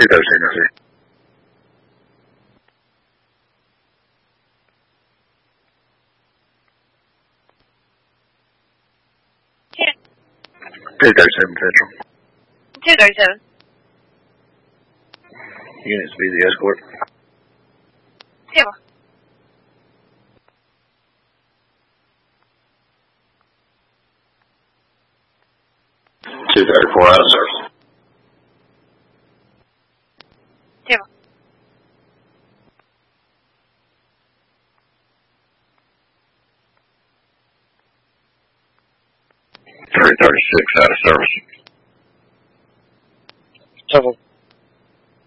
Energy. Yeah. 237 Central. 237. Units be the escort. Yeah. 234 out of service. Yeah. 336 out of service.